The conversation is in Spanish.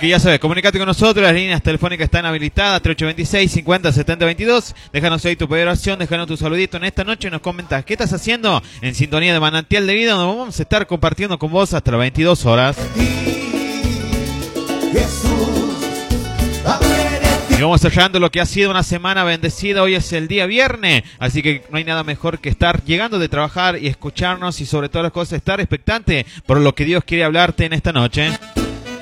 que ya sabes, comunicate con nosotros, las líneas telefónicas están habilitadas, 3826 50 70 22. Déjanos ahí tu oración, déjanos tu saludito en esta noche y nos comentas qué estás haciendo en sintonía de Manantial de Vida, donde vamos a estar compartiendo con vos hasta las 22 horas. Y vamos cerrando lo que ha sido una semana bendecida. Hoy es el día viernes, así que no hay nada mejor que estar llegando de trabajar y escucharnos y sobre todas las cosas estar expectante por lo que Dios quiere hablarte en esta noche.